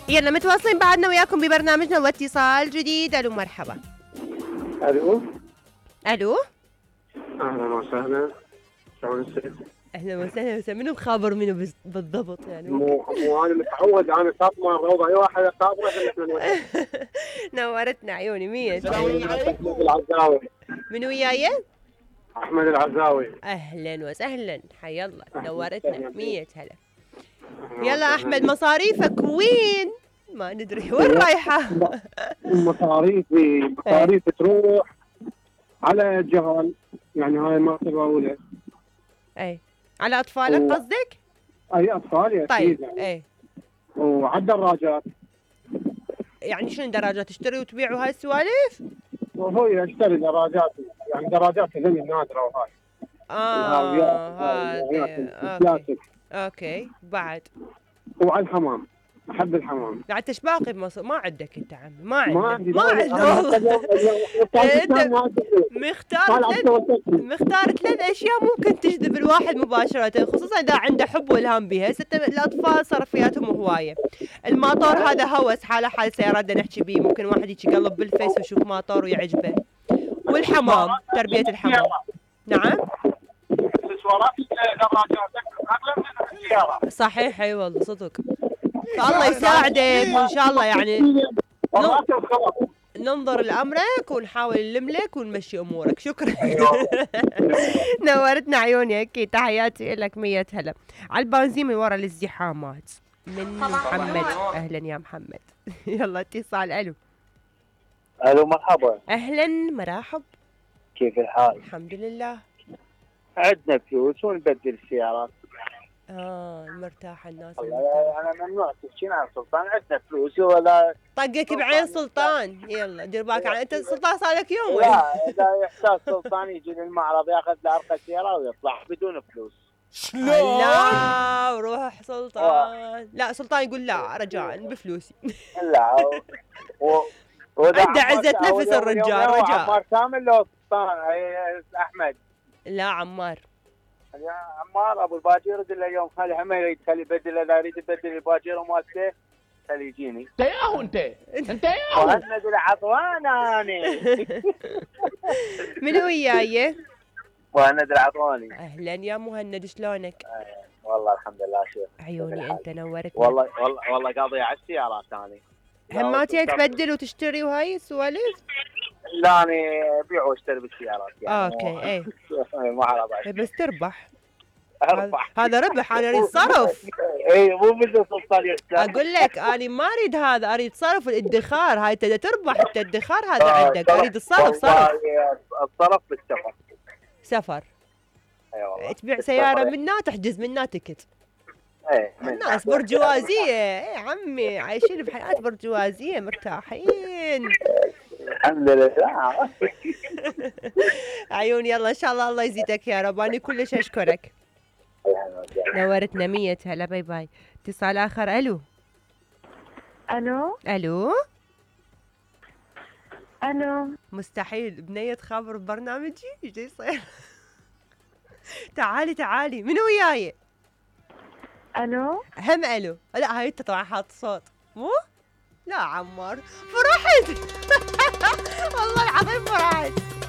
يلا متواصلين بعدنا وياكم ببرنامجنا واتصال جديد. الو مرحبا. الو الو اهلا وسهلا. شلون الست؟ اهلا وسهلا. منو بخابر منو بالضبط يعني؟ مو انا متعود، انا ساطمه الروضه، اي واحد ساطمه احنا نودي. نورتنا عيوني 100. احمد العزاوي. من وياي؟ احمد العزاوي. اهلا وسهلا، حيا الله، نورتنا وسهلا. 100 هلا. يلا احمد، مصاريفك وين؟ ما ندري وين رايحه. مصاريف تروح على جهال، يعني هاي مرتبه اولى. اي على اطفالك قصدك؟ اي اطفالي طيب اكيد يعني. اي. وعلى الدراجات. يعني شنو دراجات تشتري وتبيع وهاي السوالف؟ وهو يشتري دراجات، يعني دراجات هذول النادره وهاي. هذه اوكي. اوكي بعد. وعلى الحمام، احب الحمام. لا انت ايش باقي ما عندك انت عمي، ما عندي ما عندك والله. مختار 3 اشياء ممكن تجذب الواحد مباشرة، خصوصا اذا عنده حب والهام بها. الاطفال صرفياتهم هواية. الماطور هذا هوس، حاله حال سيارات بدنا نحكي بيه، ممكن واحد يقلب بالفيس ويشوف ماطور ويعجبه. والحمام، تربية الحمام. نعم صحيح، اي والله صدق. فالله يساعدك وان شاء الله يعني ننظر لأمرك ونحاول نلملك ونمشي أمورك. شكرا. نورتنا عيوني. أكيد تحياتي لك 100 هلا. على البنزين من ورا الازدحامات من محمد. أهلا يا محمد. يلا اتصال. ألو. الو مرحبا. أهلا مرحب. كيف الحال؟ الحمد لله. عندنا فلوس ونبدل السيارات. مرتاحة الناس. انا ممنوع تحكين عن سلطان، عندنا فلوس ولا طقك بعين سلطان. يلا دير بالك انت سلطان صار لك يوم. لا اذا يحتاج سلطان يجي للمعرض ياخذ له ارقى سياره ويطلع بدون فلوس. شلون؟ لا وروح سلطان. لا سلطان يقول لا رجاء بفلوسي. لا عنده عزة نفس الرجال رجاء. عمار كامل لو سلطان احمد. لا عمار. يا عمار ابو الباجير يرد له يوم خلي هم يريد خلي يبدل، اذا يريد يبدل الباجير ومالته خلي يجيني. انت ياهو مهند العطوان. انا من وياي؟ مهند العطواني. اهلا يا مهند، شلونك؟ والله الحمد لله شيخ. عيوني انت نورتني. والله قاضي على السيارات ثاني. هماتي تبدل وتشتري وهاي السوالف؟ لا انا ابيع واشتري بالسيارات يعني. اوكي اي. ما على بالي. بس تربح. اربح. هذا ربح، انا اريد صرف. اي مو مثل سلطان يخسر. اقول لك انا ما اريد هذا، اريد صرف الادخار. هاي انت تربح، انت الادخار هذا عندك. اريد الصرف. صرف. الصرف بالسفر. سفر. ايوه تبيع سيارة منا تحجز منا تكت. ايه الناس برجوازية. ايه عمي عايشين بحياة برجوازية مرتاحين. الحمد لله. عيوني يلا ان شاء الله يزيدك يا رب. انا كلش اشكرك. نورتنا 100 هلا. باي باي. اتصال اخر. الو. الو. الو. الو. مستحيل بنية خابر ببرنامجي. ايش يصير؟ تعالي من وياي؟ الو. هم الو. لا هاي انت طبعا حاط صوت مو؟ لا عمار فرحت. والله العظيم فرحت.